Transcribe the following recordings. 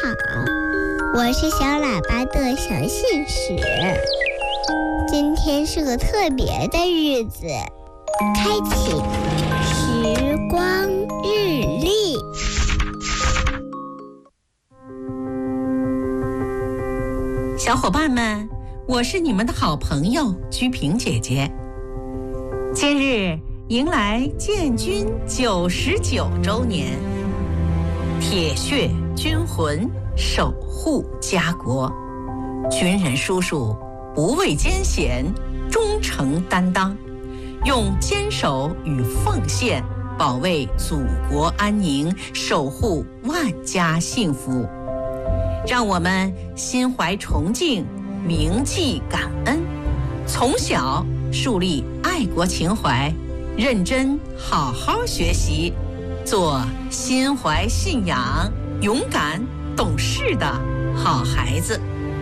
我是小喇叭的小信使。今天是个特别的日子，开启时光日历。 小伙伴们，我是你们的好朋友居平姐姐。今日迎来建军99周年，铁血军魂守护家国，军人叔叔不畏艰险，忠诚担当，用坚守与奉献保卫祖国安宁，守护万家幸福。让我们心怀崇敬，铭记感恩，从小树立爱国情怀，认真好好学习，做心怀信仰、勇敢懂事的好孩子。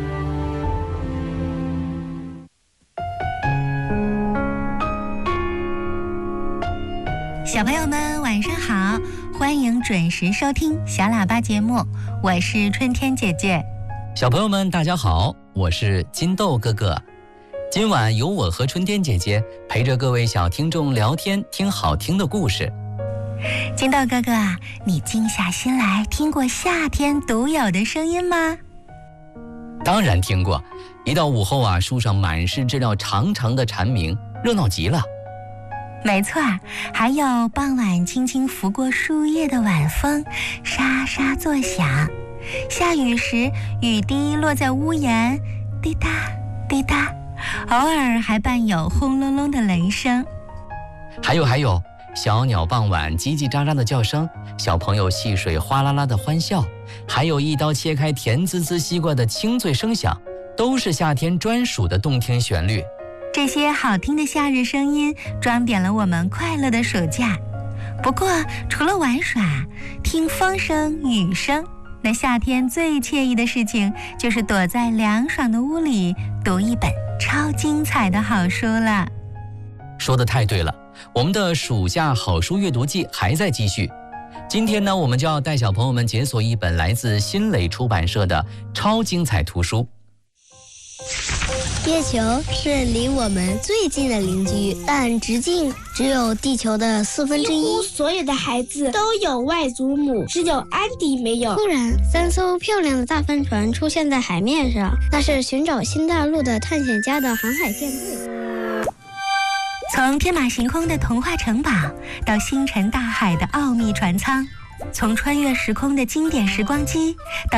小朋友们晚上好，欢迎准时收听小喇叭节目，我是春天姐姐。 小朋友们大家好，我是金豆哥哥。今晚由我和春天姐姐陪着各位小听众聊天，听好听的故事。 金豆哥哥啊，你静下心来听过夏天独有的声音吗？ 当然听过，一到午后啊，树上满是知了长长的蝉鸣，热闹极了。 没错，还有傍晚轻轻拂过树叶的晚风，沙沙作响。下雨时，雨滴落在屋檐，滴答滴答，偶尔还伴有轰隆隆的雷声。 还有，小鸟傍晚叽叽喳喳的叫声，小朋友戏水哗啦啦的欢笑，还有一刀切开甜滋滋西瓜的清脆声响，都是夏天专属的动听旋律。 这些好听的夏日声音装点了我们快乐的暑假。不过除了玩耍、听风声、雨声，那夏天最惬意的事情就是躲在凉爽的屋里读一本超精彩的好书了。 说得太对了，我们的暑假好书阅读季还在继续。今天呢，我们就要带小朋友们解锁一本来自新蕾出版社的超精彩图书。 月球是离我们最近的邻居，但直径只有地球的1/4。 几乎所有的孩子都有外祖母，只有安迪没有。 突然，3艘漂亮的大帆船出现在海面上，那是寻找新大陆的探险家的航海舰队。 从天马行空的童话城堡到星辰大海的奥秘船舱，从穿越时空的经典时光机到